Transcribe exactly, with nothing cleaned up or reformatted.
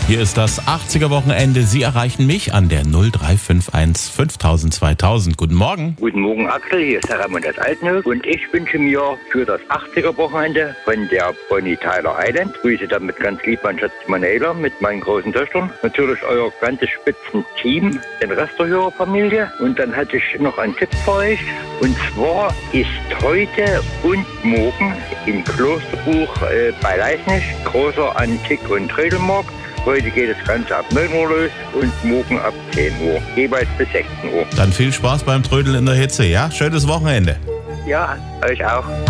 Hier ist das achtziger-Wochenende. Sie erreichen mich an der null drei fünf eins fünftausend zweitausend. Guten Morgen. Guten Morgen, Axel. Hier ist der Ramon aus Altenhof und ich wünsche mir für das achtziger-Wochenende von der Bonnie Tyler Island, grüße damit ganz lieb mein Schatz Manuela mit meinen großen Töchtern, natürlich euer ganzes Spitzenteam, den Rest der Hörerfamilie. Und dann hatte ich noch einen Tipp für euch. Und zwar ist heute und morgen in Klosterbuch äh, bei Leisnig großer Antik- und Trödelmarkt. Heute geht das Ganze ab neun Uhr los und morgen ab zehn Uhr, jeweils bis sechzehn Uhr. Dann viel Spaß beim Trödeln in der Hitze, ja? Schönes Wochenende. Ja, euch auch.